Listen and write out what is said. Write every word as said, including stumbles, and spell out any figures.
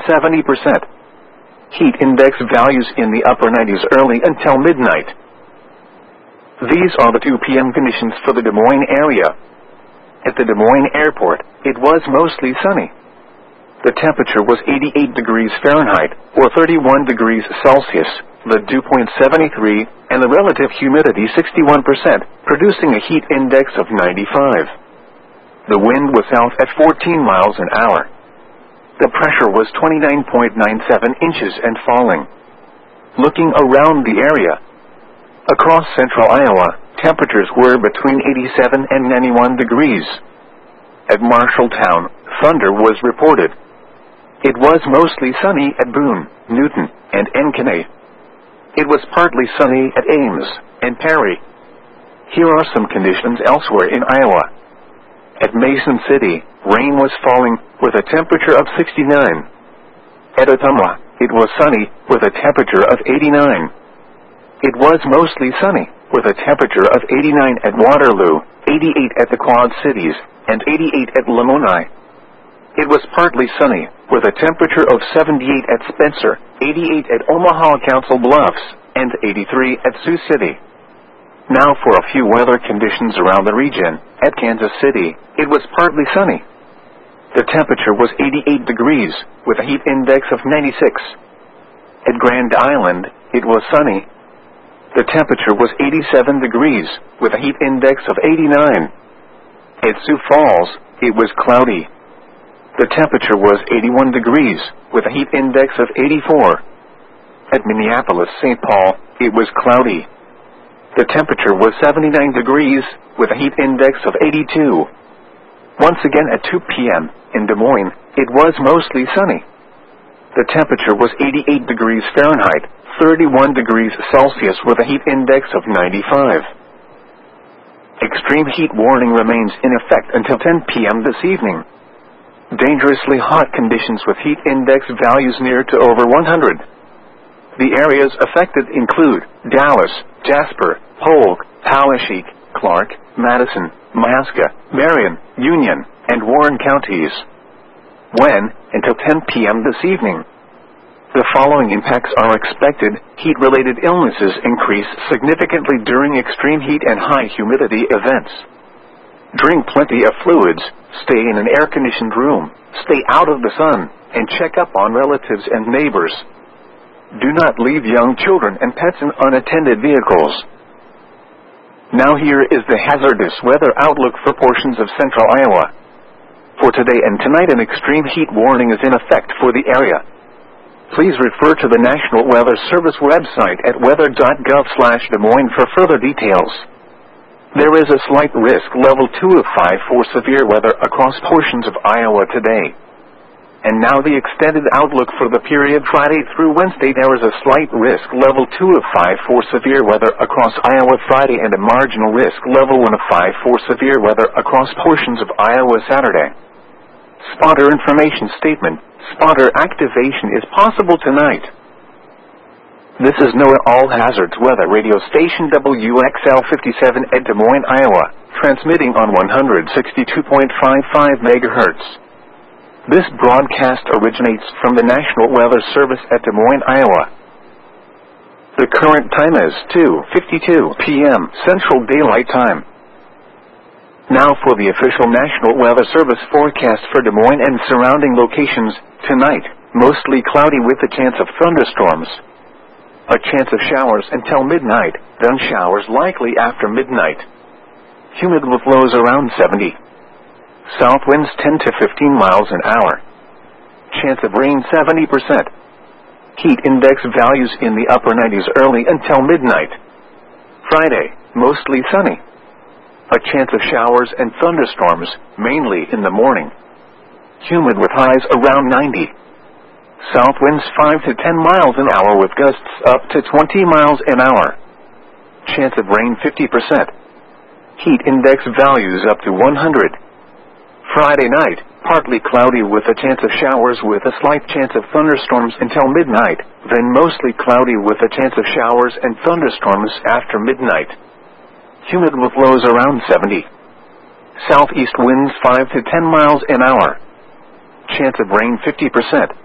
seventy percent. Heat index values in the upper nineties early until midnight. These are the two p m conditions for the Des Moines area. At the Des Moines Airport, it was mostly sunny. The temperature was eighty-eight degrees Fahrenheit, or thirty-one degrees Celsius, the dew point seventy-three, and the relative humidity sixty-one percent, producing a heat index of ninety-five. The wind was south at fourteen miles an hour. The pressure was twenty-nine point nine seven inches and falling. Looking around the area, across central Iowa, temperatures were between eighty-seven and ninety-one degrees. At Marshalltown, thunder was reported. It was mostly sunny at Boone, Newton, and Encanay. It was partly sunny at Ames and Perry. Here are some conditions elsewhere in Iowa. At Mason City, rain was falling with a temperature of sixty-nine. At Ottumwa, it was sunny with a temperature of eighty-nine. It was mostly sunny with a temperature of eighty-nine at Waterloo, eighty-eight at the Quad Cities, and eighty-eight at Lamoni. It was partly sunny with a temperature of seventy-eight at Spencer, eighty-eight at Omaha Council Bluffs, and eighty-three at Sioux City. Now for a few weather conditions around the region. At Kansas City, it was partly sunny. The temperature was eighty-eight degrees with a heat index of ninety-six. At Grand Island, it was sunny. The temperature was eighty-seven degrees with a heat index of eighty-nine. At Sioux Falls, it was cloudy. The temperature was eighty-one degrees with a heat index of eighty-four. At Minneapolis, Saint Paul, it was cloudy. The temperature was seventy-nine degrees with a heat index of eighty-two. Once again at two p m in Des Moines, it was mostly sunny. The temperature was eighty-eight degrees Fahrenheit, thirty-one degrees Celsius with a heat index of ninety-five. Extreme heat warning remains in effect until ten p m this evening. Dangerously hot conditions with heat index values near to over one hundred. The areas affected include Dallas, Jasper, Polk, Poweshiek, Clark, Madison, Maska, Marion, Union, and Warren counties. When, until ten p m this evening. The following impacts are expected. Heat-related illnesses increase significantly during extreme heat and high humidity events. Drink plenty of fluids, stay in an air-conditioned room, stay out of the sun, and check up on relatives and neighbors. Do not leave young children and pets in unattended vehicles. Now here is the hazardous weather outlook for portions of central Iowa. For today and tonight, an extreme heat warning is in effect for the area. Please refer to the National Weather Service website at weather dot gov slash Des Moines for further details. There is a slight risk level two of five for severe weather across portions of Iowa today. And now the extended outlook for the period Friday through Wednesday. There is a slight risk level two of five for severe weather across Iowa Friday and a marginal risk level one of five for severe weather across portions of Iowa Saturday. Spotter information statement. Spotter activation is possible tonight. This is NOAA All Hazards Weather Radio Station W X L fifty-seven at Des Moines, Iowa, transmitting on one hundred sixty-two point five five megahertz. This broadcast originates from the National Weather Service at Des Moines, Iowa. The current time is two fifty-two p m Central Daylight Time. Now for the official National Weather Service forecast for Des Moines and surrounding locations. Tonight, mostly cloudy with a chance of thunderstorms. A chance of showers until midnight, then showers likely after midnight. Humid with lows around seventy. South winds ten to fifteen miles an hour. Chance of rain seventy percent. Heat index values in the upper nineties early until midnight. Friday, mostly sunny. A chance of showers and thunderstorms, mainly in the morning. Humid with highs around ninety. South winds five to ten miles an hour with gusts up to twenty miles an hour. Chance of rain fifty percent. Heat index values up to one hundred. Friday night, partly cloudy with a chance of showers with a slight chance of thunderstorms until midnight, then mostly cloudy with a chance of showers and thunderstorms after midnight. Humid with lows around seventy. Southeast winds five to ten miles an hour. Chance of rain fifty percent.